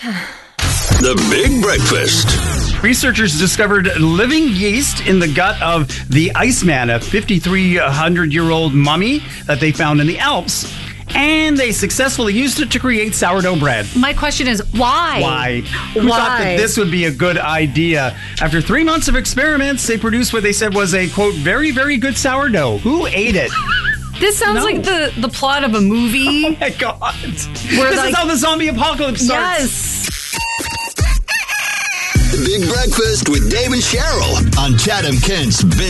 The Big Breakfast. Researchers discovered living yeast in the gut of the Iceman, a 5,300-year-old mummy that they found in the Alps. And they successfully used it to create sourdough bread. My question is, why? Why? Who thought that this would be a good idea? After 3 months of experiments, they produced what they said was a, quote, very, very good sourdough. Who ate it? This sounds like the plot of a movie. Oh, my God. This is how the zombie apocalypse starts. Yes. The Big Breakfast with Dave and Cheryl on Chatham Kent's Big